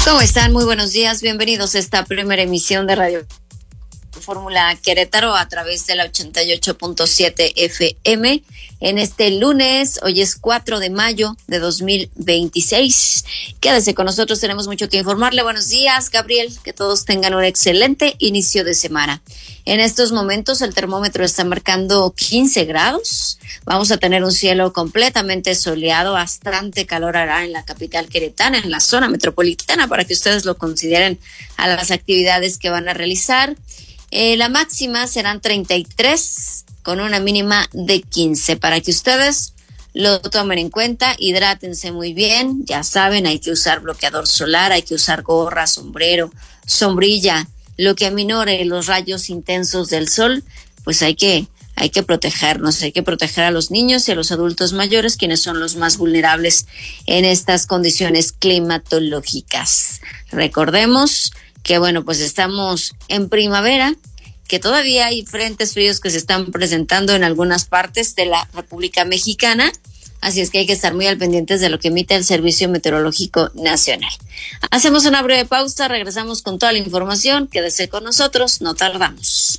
¿Cómo están? Muy buenos días. Bienvenidos a esta primera emisión de Radio Fórmula Querétaro a través de la 88.7 FM en este lunes. Hoy es 4 de mayo de 2026. Quédese con nosotros, tenemos mucho que informarle. Buenos días, Gabriel, que todos tengan un excelente inicio de semana. En estos momentos el termómetro está marcando 15 grados. Vamos a tener un cielo completamente soleado, bastante calor hará en la capital queretana, en la zona metropolitana, para que ustedes lo consideren a las actividades que van a realizar. La máxima serán 33 con una mínima de 15 para que ustedes lo tomen en cuenta. Hidrátense muy bien, ya saben, hay que usar bloqueador solar, hay que usar gorra, sombrero, sombrilla, lo que aminore los rayos intensos del sol. Pues hay que protegernos, hay que proteger a los niños y a los adultos mayores, quienes son los más vulnerables en estas condiciones climatológicas. Recordemos que bueno, pues estamos en primavera, que todavía hay frentes fríos que se están presentando en algunas partes de la República Mexicana, así es que hay que estar muy al pendientes de lo que emite el Servicio Meteorológico Nacional. Hacemos una breve pausa, regresamos con toda la información, quédese con nosotros, no tardamos.